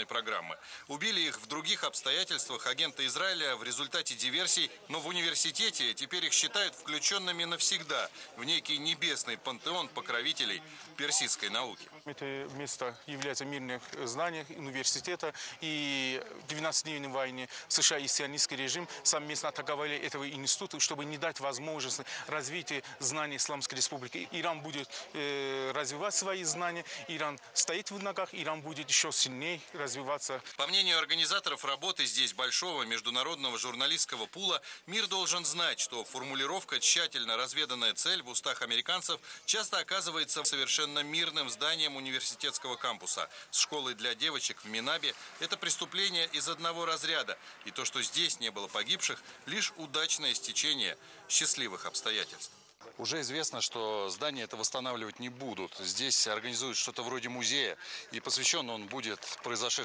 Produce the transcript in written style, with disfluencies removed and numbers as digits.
программы. Убили их в других обстоятельствах агенты Израиля в результате диверсий, но в университете теперь их считают включенными навсегда в некий небесный пантеон покровителей персидской науки. Это место является мирным зданием университета, и в 12-дневной войне США и сионистский режим совместно атаковали этого института, чтобы не дать возможность развития знаний Исламской Республики. Иран будет развивать свои знания, Иран стоит в ногах, Иран будет еще сильнее развиваться. По мнению организаторов работы здесь большого международного журналистского пула, мир должен знать, что формулировка «тщательно разведанная цель» в устах американцев часто оказывается совершенно мирным зданием университетского кампуса. С школой для девочек в Минабе это преступление из одного разряда. И то, что здесь не было погибших, лишь удачное стечение счастливых обстоятельств. Уже известно, что здание это восстанавливать не будут. Здесь организуют что-то вроде музея, и посвящен он будет произошедшему